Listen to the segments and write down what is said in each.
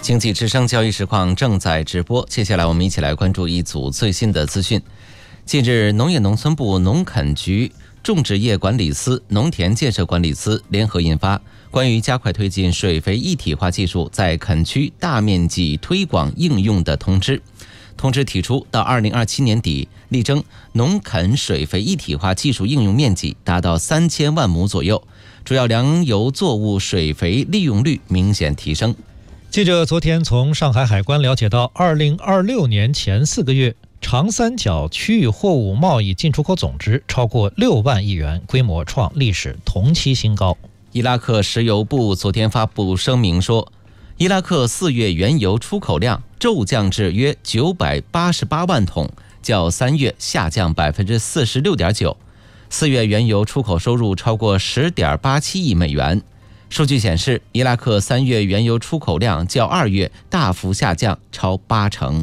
经济之声交易实况正在直播，接下来我们一起来关注一组最新的资讯。近日，农业农村部农垦局、种植业管理司、农田建设管理司联合印发关于加快推进水肥一体化技术在垦区大面积推广应用的通知。通知提出，到2027年底，力争农垦水肥一体化技术应用面积达到3000万亩左右，主要粮油作物水肥利用率明显提升。 记者昨天从上海海关了解到，2026年前4个月，长三角区域货物贸易进出口总值超过6万亿元，规模创历史同期新高。 伊拉克石油部昨天发布声明说，伊拉克4月原油出口量骤降至约988万桶，较3月下降46.9%。4月原油出口收入超过10.87亿美元。数据显示，伊拉克3月原油出口量较2月大幅下降超80%。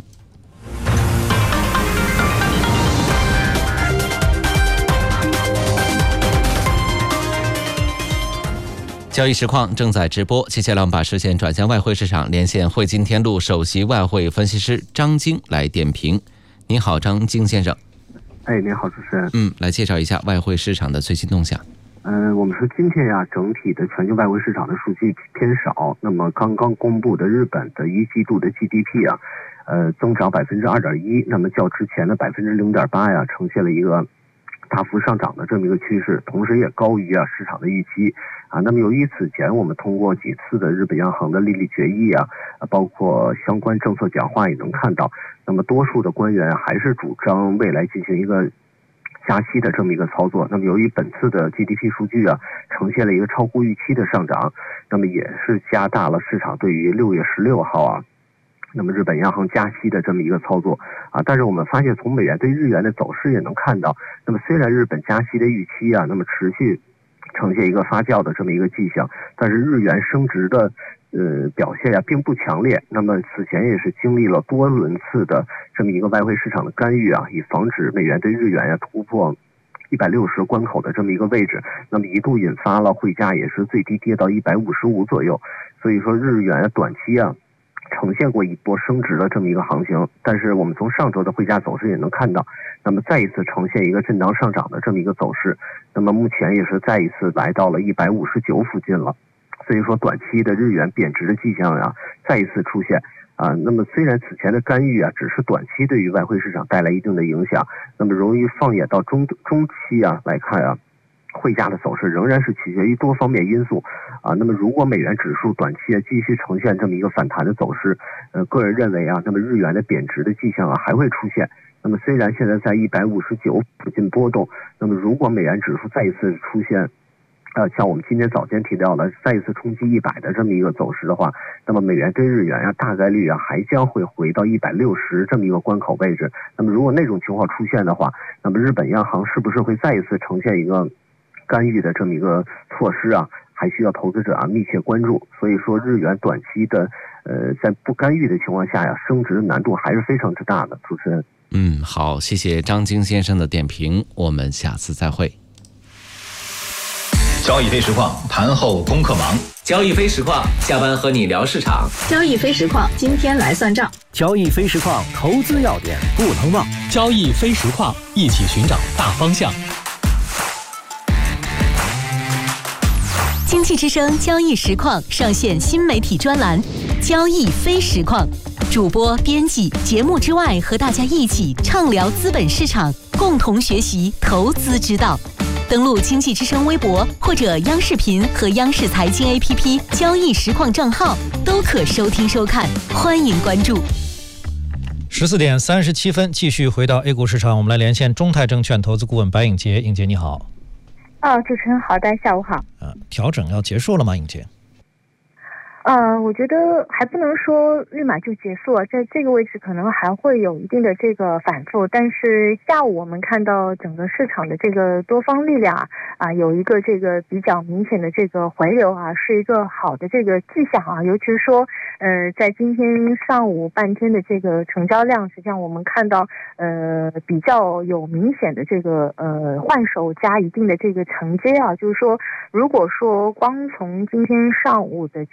交易实况正在直播，接下来我们把视线转向外汇市场，连线汇金天路首席外汇分析师张晶来点评。您好，张晶先生。 您好，主持人。 来介绍一下外汇市场的最新动向。 我们说今天整体的全球外汇市场的数据偏少。那么刚刚公布的日本的一季度的 GDP 增长2.1%，那么较之前的0.8%呈现了一个大幅上涨的这么一个趋势，同时也高于市场的预期那么由于此前我们通过几次的日本央行的利率决议包括相关政策讲话也能看到，那么多数的官员还是主张未来进行一个加息的这么一个操作。那么由于本次的 GDP 数据呈现了一个超乎预期的上涨，那么也是加大了市场对于6月16号那么日本央行加息的这么一个操作但是我们发现从美元对日元的走势也能看到，那么虽然日本加息的预期那么持续呈现一个发酵的这么一个迹象，但是日元升值的表现并不强烈。那么此前也是经历了多轮次的这么一个外汇市场的干预以防止美元对日元突破160关口的这么一个位置，那么一度引发了汇价也是最低跌到155左右。所以说日元短期呈现过一波升值的这么一个行情，但是我们从上周的汇价走势也能看到，那么再一次呈现一个震荡上涨的这么一个走势，那么目前也是再一次来到了159附近了。所以说短期的日元贬值的迹象再一次出现那么虽然此前的干预只是短期对于外汇市场带来一定的影响，那么由于放眼到中期来看汇价的走势仍然是取决于多方面因素那么如果美元指数短期继续呈现这么一个反弹的走势，个人认为那么日元的贬值的迹象还会出现。那么虽然现在在159附近波动，那么如果美元指数再一次出现像我们今天早间提到的再一次冲击100的这么一个走势的话，那么美元对日元大概率还将会回到160这么一个关口位置。那么如果那种情况出现的话，那么日本央行是不是会再一次呈现一个干预的这么一个措施还需要投资者密切关注。所以说日元短期的在不干预的情况下升值的难度还是非常之大的。主持人。 好，谢谢张晶先生的点评，我们下次再会。 交易非实况，盘后功课忙。 交易非实况，下班和你聊市场。 交易非实况，今天来算账。 交易非实况，投资要点不能忘。 交易非实况，一起寻找大方向。 经济之声交易实况上线新媒体专栏交易非实况，主播编辑节目之外和大家一起畅聊资本市场，共同学习投资之道。登录经济之声微博或者央视频和央视财经 APP 交易实况账号都可收听收看，欢迎关注。 14点37分，继续回到 A 股市场，我们来连线中泰证券投资顾问白颖杰。颖杰你好。 主持人好，大家下午好。 调整要结束了吗，颖杰？ 我觉得还不能说立马就结束了，在这个位置可能还会有一定的这个反复，但是下午我们看到整个市场的这个多方力量有一个这个比较明显的这个回流是一个好的这个迹象尤其是说在今天上午半天的这个成交量，实际上我们看到比较有明显的这个换手加一定的这个承接就是说如果说光从今天上午的这个分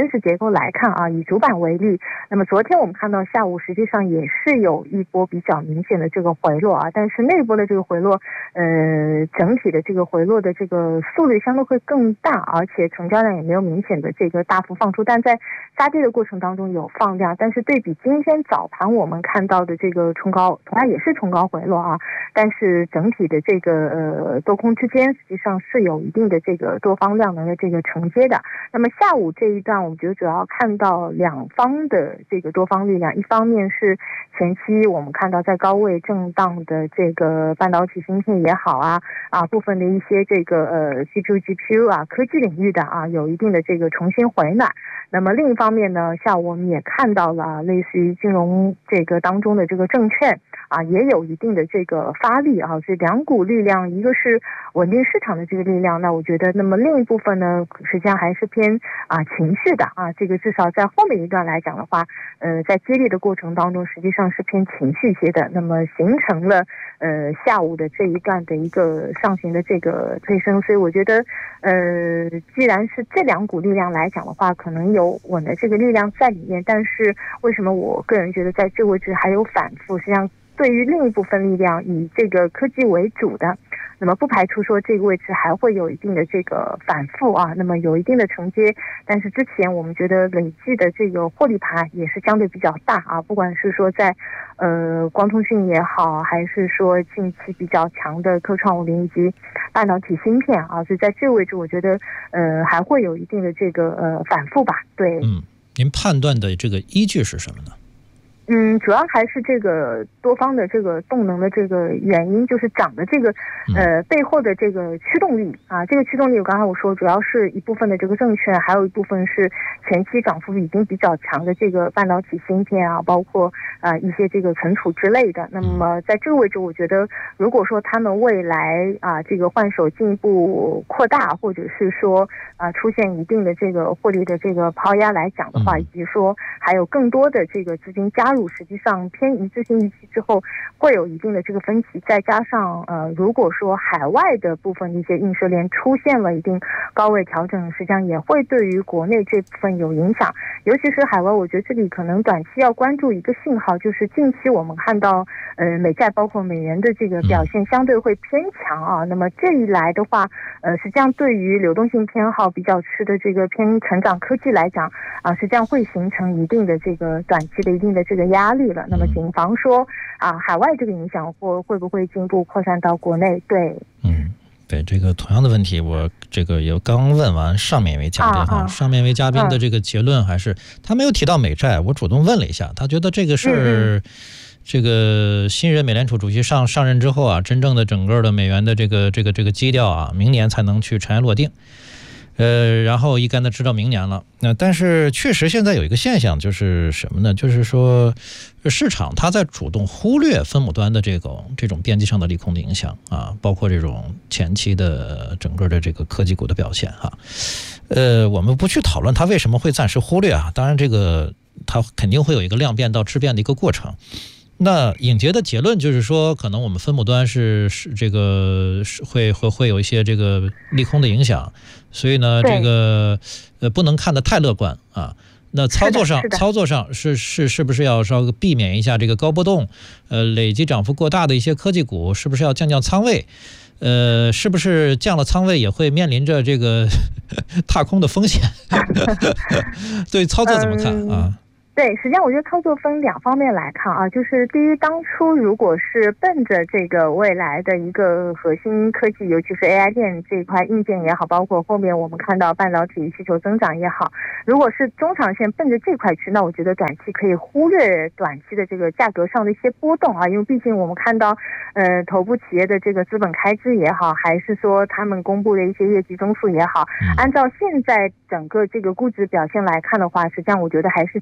分时结构来看啊，以主板为例，那么昨天我们看到下午实际上也是有一波比较明显的这个回落啊，但是那波的这个回落，整体的这个回落的这个速率相对会更大，而且成交量也没有明显的这个大幅放出，但在杀跌的过程当中有放量，但是对比今天早盘我们看到的这个冲高，同样也是冲高回落啊，但是整体的这个多空之间实际上是有一定的这个多方量能的这个承接的。那么下午这一段我们觉得主要看到两方的这个多方力量，一方面是前期我们看到在高位震荡的这个半导体芯片也好部分的一些这个CPU GPU 科技领域的有一定的这个重新回暖。那么另一方面呢，下午我们也看到了类似于金融这个当中的这个证券也有一定的这个发力所以两股力量，一个是稳定市场的这个力量，那我觉得那么另一部分呢实际上还是偏情绪的这个至少在后面一段来讲的话，在接力的过程当中实际上是偏情绪些的，那么形成了下午的这一段的一个上行的这个推升。所以我觉得既然是这两股力量来讲的话，可能有稳的这个力量在里面，但是为什么我个人觉得在这个位置还有反复，实际上对于另一部分力量以这个科技为主的，那么不排除说这个位置还会有一定的这个反复那么有一定的承接，但是之前我们觉得累计的这个获利盘也是相对比较大不管是说在光通讯也好，还是说近期比较强的科创50以及半导体芯片所以在这个位置我觉得还会有一定的这个反复吧。对， 您判断的这个依据是什么呢？ 主要还是这个多方的这个动能的这个原因，就是涨的这个背后的这个驱动力这个驱动力我刚才我说主要是一部分的这个证券，还有一部分是前期涨幅已经比较强的这个半导体芯片包括一些这个存储之类的。那么在这个位置我觉得如果说他们未来这个换手进一步扩大，或者是说出现一定的这个获利的这个抛压来讲的话，以及说还有更多的这个资金加入，实际上偏一致性预期之后会有一定的这个分歧，再加上如果说海外的部分的一些映射链出现了一定高位调整，实际上也会对于国内这部分有影响。尤其是海外，我觉得这里可能短期要关注一个信号，就是近期我们看到美债包括美元的这个表现相对会偏强那么这一来的话实际上对于流动性偏好比较吃的这个偏成长科技来讲实际上会形成一定的这个短期的一定的这个压力了。那么谨防说海外这个影响会不会进一步扩散到国内。对， 对，这个同样的问题我这个也刚问完上面一位嘉宾上面一位嘉宾的这个结论还是他没有提到美债，我主动问了一下，他觉得这个是这个新任美联储主席上任之后真正的整个的美元的这个基调明年才能去尘埃落定。然后一竿子知道明年了。但是确实现在有一个现象，就是什么呢？就是说市场它在主动忽略分母端的这种边际上的利空的影响包括这种前期的整个的这个科技股的表现我们不去讨论它为什么会暂时忽略当然这个它肯定会有一个量变到质变的一个过程。那尹杰的结论就是说，可能我们分母端是这个会有一些这个利空的影响，所以呢，这个不能看得太乐观那操作上是不是要稍微避免一下这个高波动，累积涨幅过大的一些科技股，是不是要降仓位？是不是降了仓位也会面临着这个踏空的风险？对操作怎么看对，实际上我觉得操作分两方面来看就是第一，当初如果是奔着这个未来的一个核心科技，尤其是 AI 链这一块硬件也好，包括后面我们看到半导体需求增长也好，如果是中长线奔着这块去，那我觉得短期可以忽略短期的这个价格上的一些波动因为毕竟我们看到头部企业的这个资本开支也好，还是说他们公布的一些业绩增速也好，按照现在整个这个估值表现来看的话，实际上我觉得还是相对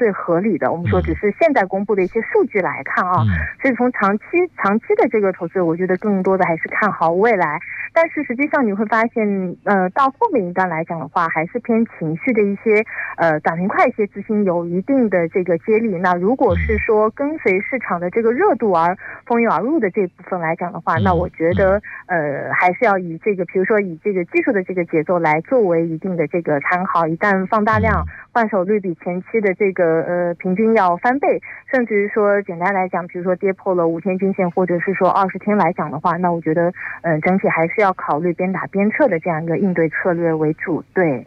最合理的。我们说只是现在公布的一些数据来看啊，所以从长期的这个投资，我觉得更多的还是看好未来。但是实际上你会发现，到后面一段来讲的话，还是偏情绪的一些短平快一些资金有一定的这个接力。那如果是说跟随市场的这个热度而蜂拥而入的这部分来讲的话，那我觉得还是要以这个，比如说以这个技术的这个节奏来作为一定的这个参考。一旦放大量，换手率比前期的这个平均要翻倍，甚至于说简单来讲，比如说跌破了5天均线，或者是说20天来讲的话，那我觉得整体还是要考虑边打边撤的这样一个应对策略为主。对，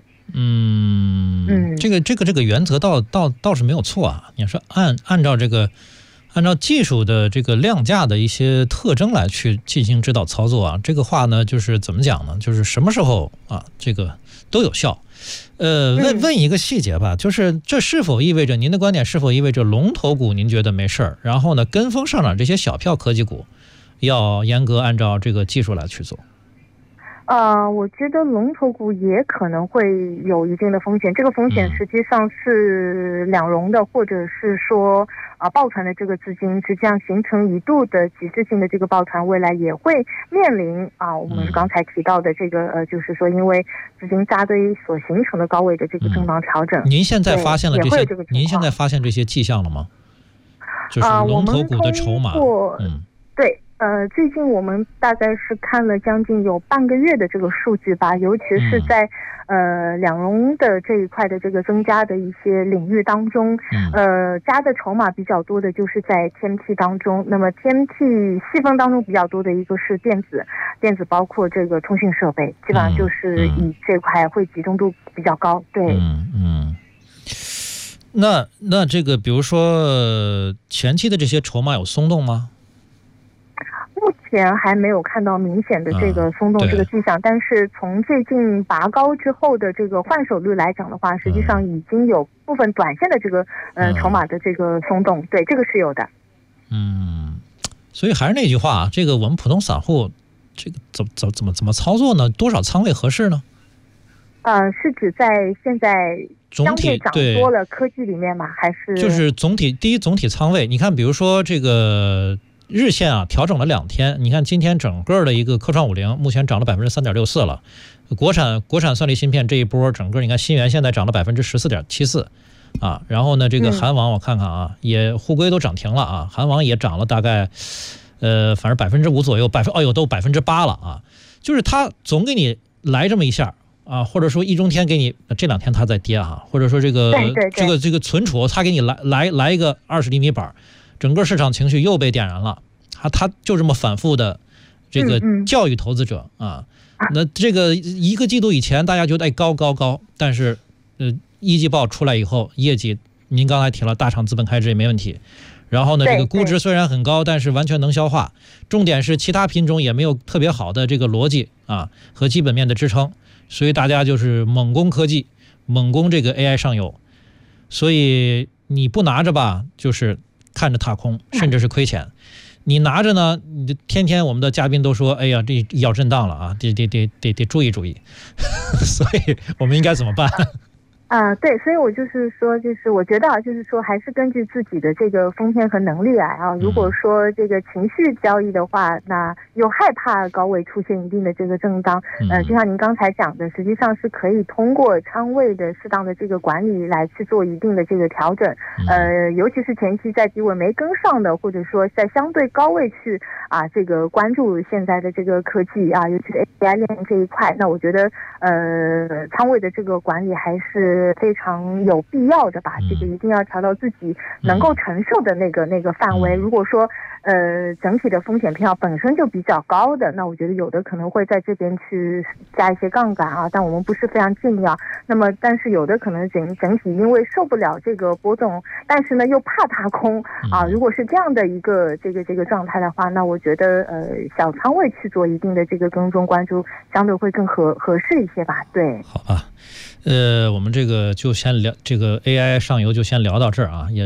这个原则倒是没有错啊。你说按照技术的这个量价的一些特征来去进行指导操作啊，这个话呢，就是怎么讲呢？就是什么时候啊，这个都有效。问一个细节吧，就是这是否意味着您的观点是否意味着龙头股您觉得没事儿，然后呢跟风上涨这些小票科技股要严格按照这个技术来去做？ 我觉得龙头股也可能会有一定的风险，这个风险实际上是两融的，或者是说抱团的这个资金实际上形成一度的极致性的这个抱团，未来也会面临我们刚才提到的这个就是说因为资金扎堆所形成的高位的这个震荡调整。 您现在发现了这些？您现在发现这些迹象了吗？就是龙头股的筹码。 对。最近我们大概是看了将近有半个月的这个数据吧，尤其是在两融的这一块的这个增加的一些领域当中，加的筹码比较多的就是在 TMT 当中。那么 TMT 细分当中比较多的一个是电子包括这个通讯设备，基本上就是以这块会集中度比较高。对， 那这个比如说前期的这些筹码有松动吗？ 目前还没有看到明显的这个松动这个迹象，但是从最近拔高之后的这个换手率来讲的话，实际上已经有部分短线的这个筹码的这个松动，对，这个是有的。 所以还是那句话，这个我们普通散户这个怎么操作呢？多少仓位合适呢？ 是指在现在相对涨多了科技里面吗？还是就是总体仓位？你看，比如说这个日线调整了2天，你看今天整个的一个科创50目前涨了 3.64% 了，国产算力芯片这一波整个你看新元现在涨了 14.74%然后呢这个韩网我看看也沪硅都涨停了韩网也涨了大概反正 5% 左右，都 8% 了就是它总给你来这么一下或者说一中天给你这2天它在跌或者说这个存储它给你来一个20厘米板，整个市场情绪又被点燃了，他就这么反复的这个教育投资者那这个一个季度以前大家觉得高，但是一季报出来以后，业绩您刚才提了大厂资本开支也没问题，然后呢这个估值虽然很高，但是完全能消化，重点是其他品种也没有特别好的这个逻辑和基本面的支撑，所以大家就是猛攻科技，猛攻这个 AI 上游，所以你不拿着吧就是看着踏空，甚至是亏钱。你拿着呢，你天天我们的嘉宾都说，哎呀，这要震荡了得注意。所以我们应该怎么办？ 对，所以我就是说，就是我觉得就是说，还是根据自己的这个风险和能力来如果说这个情绪交易的话，那又害怕高位出现一定的这个震荡，就像您刚才讲的，实际上是可以通过仓位的适当的这个管理来去做一定的这个调整，尤其是前期在低位没跟上的，或者说在相对高位去这个关注现在的这个科技尤其是 AI 链这一块，那我觉得仓位的这个管理还是非常有必要的吧，这个一定要调到自己能够承受的那个范围。如果说整体的风险偏好本身就比较高的，那我觉得有的可能会在这边去加一些杠杆但我们不是非常建议那么但是有的可能整体因为受不了这个波动，但是呢又怕踏空如果是这样的一个这个状态的话，那我觉得小仓位去做一定的这个跟踪关注，相对会更合适一些吧。对， 好吧。我们这个就先聊这个 AI 上游就先聊到这儿也